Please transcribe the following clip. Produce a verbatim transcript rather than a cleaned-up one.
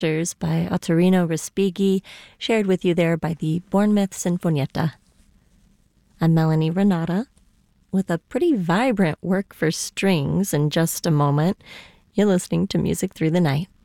by Ottorino Respighi, shared with you there by the Bournemouth Sinfonietta. I'm Melanie Renata, with a pretty vibrant work for strings in just a moment. You're listening to Music Through the Night.